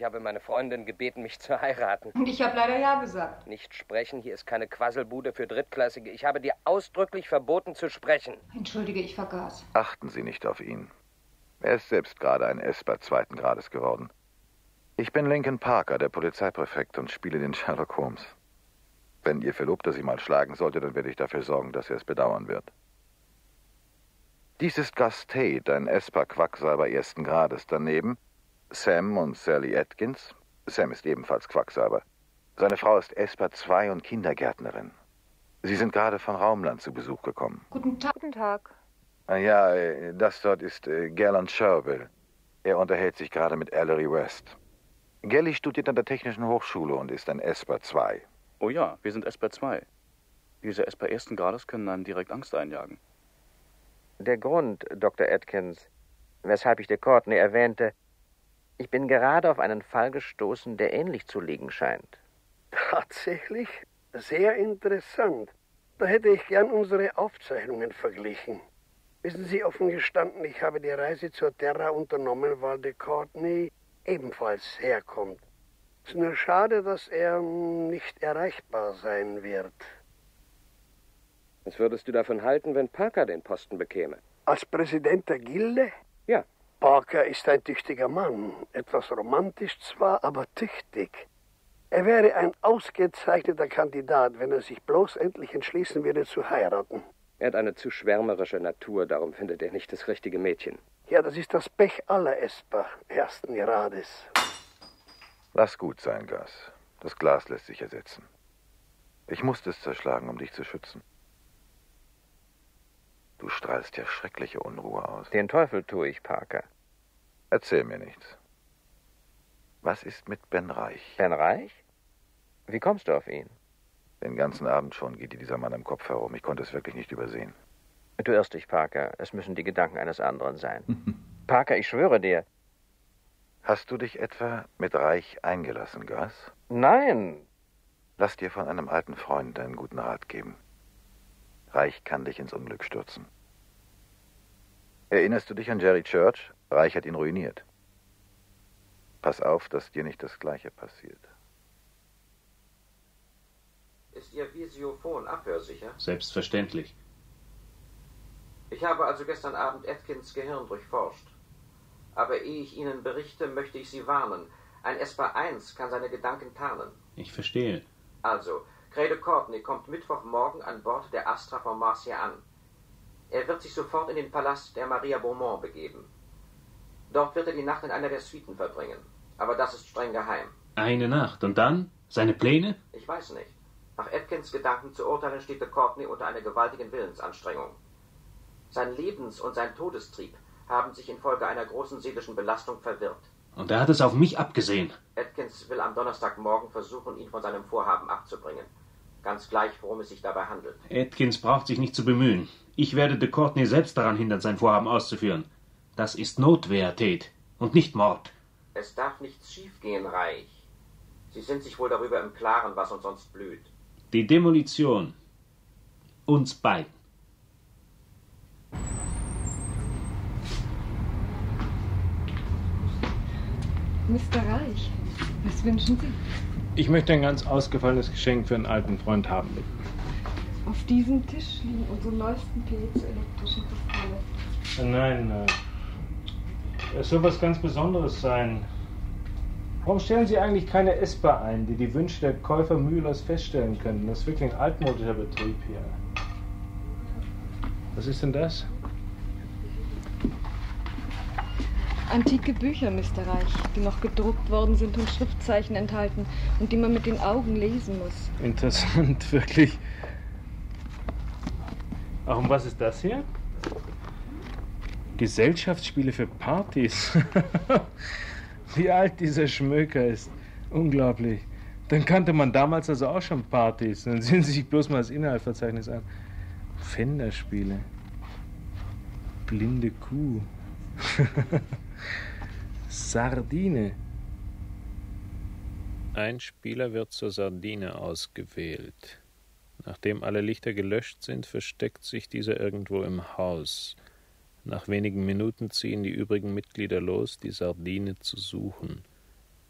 Ich habe meine Freundin gebeten, mich zu heiraten. Und ich habe leider ja gesagt. Nicht sprechen, hier ist keine Quasselbude für Drittklassige. Ich habe dir ausdrücklich verboten zu sprechen. Entschuldige, ich vergaß. Achten Sie nicht auf ihn. Er ist selbst gerade ein Esper 2. Grades geworden. Ich bin Lincoln Parker, der Polizeipräfekt, und spiele den Sherlock Holmes. Wenn Ihr Verlobter Sie mal schlagen sollte, dann werde ich dafür sorgen, dass er es bedauern wird. Dies ist Gus Tate, ein Esper-Quacksalber 1. Grades. Daneben Sam und Sally Atkins. Sam ist ebenfalls Quacksalber. Seine Frau ist Esper 2 und Kindergärtnerin. Sie sind gerade von Raumland zu Besuch gekommen. Guten Tag. Guten Tag. Ja, das dort ist Galen Sherville. Er unterhält sich gerade mit Ellery West. Gelly studiert an der Technischen Hochschule und ist ein Esper 2. Oh ja, wir sind Esper 2. Diese Esper 1. Grades können einem direkt Angst einjagen. Der Grund, Dr. Atkins, weshalb ich de Courtney erwähnte, ich bin gerade auf einen Fall gestoßen, der ähnlich zu liegen scheint. Tatsächlich? Sehr interessant. Da hätte ich gern unsere Aufzeichnungen verglichen. Wissen Sie, offen gestanden, ich habe die Reise zur Terra unternommen, weil de Courtney ebenfalls herkommt. Es ist nur schade, dass er nicht erreichbar sein wird. Was würdest du davon halten, wenn Parker den Posten bekäme? Als Präsident der Gilde? Ja. Parker ist ein tüchtiger Mann. Etwas romantisch zwar, aber tüchtig. Er wäre ein ausgezeichneter Kandidat, wenn er sich bloß endlich entschließen würde zu heiraten. Er hat eine zu schwärmerische Natur, darum findet er nicht das richtige Mädchen. Ja, das ist das Pech aller Esper 1. Grades. Lass gut sein, Gus. Das Glas lässt sich ersetzen. Ich musste es zerschlagen, um dich zu schützen. Du strahlst ja schreckliche Unruhe aus. Den Teufel tue ich, Parker. Erzähl mir nichts. Was ist mit Ben Reich? Ben Reich? Wie kommst du auf ihn? Den ganzen Abend schon geht dir dieser Mann im Kopf herum. Ich konnte es wirklich nicht übersehen. Du irrst dich, Parker. Es müssen die Gedanken eines anderen sein. Parker, ich schwöre dir. Hast du dich etwa mit Reich eingelassen, Gus? Nein. Lass dir von einem alten Freund einen guten Rat geben. Reich kann dich ins Unglück stürzen. Erinnerst du dich an Jerry Church? Reich hat ihn ruiniert. Pass auf, dass dir nicht das Gleiche passiert. Ist Ihr Visiophon abhörsicher? Selbstverständlich. Ich habe also gestern Abend Atkins Gehirn durchforscht. Aber ehe ich Ihnen berichte, möchte ich Sie warnen. Ein Esper 1 kann seine Gedanken tarnen. Ich verstehe. Also, Grade Courtney kommt Mittwochmorgen an Bord der Astra von Marcia an. Er wird sich sofort in den Palast der Maria Beaumont begeben. Dort wird er die Nacht in einer der Suiten verbringen. Aber das ist streng geheim. Eine Nacht. Und dann? Seine Pläne? Ich weiß nicht. Nach Atkins Gedanken zu urteilen, steht de Courtney unter einer gewaltigen Willensanstrengung. Sein Lebens- und sein Todestrieb haben sich infolge einer großen seelischen Belastung verwirrt. Und er hat es auf mich abgesehen. Atkins will am Donnerstagmorgen versuchen, ihn von seinem Vorhaben abzubringen. Ganz gleich, worum es sich dabei handelt. Atkins braucht sich nicht zu bemühen. Ich werde de Courtney selbst daran hindern, sein Vorhaben auszuführen. Das ist Notwehr, Tate, und nicht Mord. Es darf nichts schiefgehen, Reich. Sie sind sich wohl darüber im Klaren, was uns sonst blüht. Die Demolition. Uns beiden. Mr. Reich, was wünschen Sie? Ich möchte ein ganz ausgefallenes Geschenk für einen alten Freund haben. Auf diesem Tisch liegen unsere neuesten piezoelektrischen Kristalle. Nein, es soll was ganz Besonderes sein. Warum stellen Sie eigentlich keine Esper ein, die die Wünsche der Käufer mühelos feststellen könnten? Das ist wirklich ein altmodischer Betrieb hier. Was ist denn das? Antike Bücher, Mr. Reich, die noch gedruckt worden sind und Schriftzeichen enthalten und die man mit den Augen lesen muss. Interessant, wirklich. Ach, und was ist das hier? Gesellschaftsspiele für Partys. Wie alt dieser Schmöker ist. Unglaublich. Dann kannte man damals also auch schon Partys. Dann sehen Sie sich bloß mal das Inhaltsverzeichnis an. Pfänderspiele. Blinde Kuh. Sardine. Ein Spieler wird zur Sardine ausgewählt. Nachdem alle Lichter gelöscht sind, versteckt sich dieser irgendwo im Haus. Nach wenigen Minuten ziehen die übrigen Mitglieder los, die Sardine zu suchen.